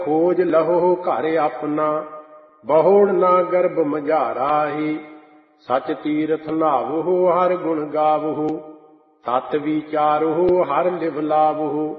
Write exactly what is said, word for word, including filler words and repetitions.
ਖੋਜ ਲਹੋ ਘਰ ਆਪਣਾ, ਬਹੁੜ ਨਾ ਗਰਭ ਮਝਾਰਾਹੀ। ਸਚ ਤੀਰਥ ਨਾਵਹੁ ਹਰਿ ਗੁਣ ਗਾਵਹੁ, ਤਤ ਵਿਚਾਰਹੁ ਹਰਿ ਲਿਵ ਲਾਵਹੁ।